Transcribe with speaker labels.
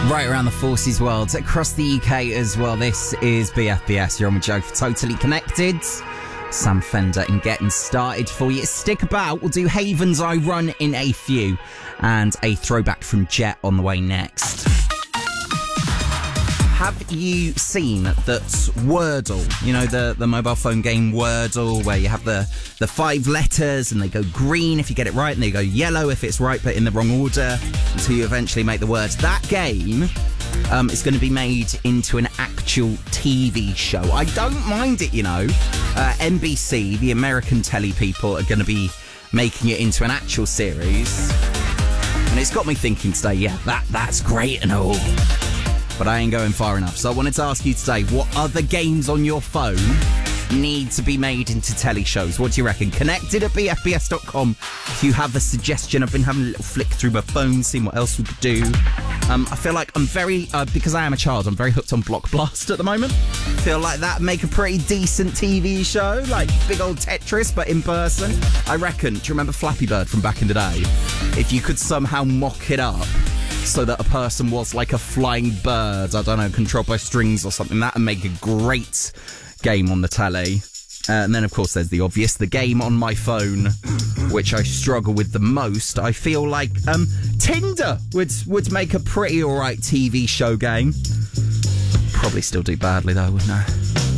Speaker 1: Right around the forces world, across the UK as well. This is BFBS. You're on with Joe for Totally Connected. Sam Fender and getting started for you. Stick about. We'll do Haven's I Run in a few and a throwback from Jet on the way next. Have you seen that Wordle, you know, the mobile phone game Wordle, where you have the 5 letters and they go green if you get it right and they go yellow if it's right but in the wrong order until you eventually make the words? That game is going to be made into an actual TV show. I don't mind it, you know. NBC, the American telly people, are going to be making it into an actual series. And it's got me thinking today, yeah, that's great and all. But I ain't going far enough. So I wanted to ask you today, what other games on your phone need to be made into telly shows? What do you reckon? Connected at bfbs.com if you have a suggestion. I've been having a little flick through my phone, seeing what else we could do. I feel like I'm very, because I am a child, I'm very hooked on Block Blast at the moment. Feel like that'd make a pretty decent TV show, like big old Tetris, but in person. I reckon, do you remember Flappy Bird from back in the day? If you could somehow mock it up so that a person was like a flying bird, I don't know, controlled by strings or something, that would make a great game on the telly. And then, of course, there's the obvious, the game on my phone, which I struggle with the most. I feel like Tinder would make a pretty alright TV show game. Probably still do badly, though, wouldn't I?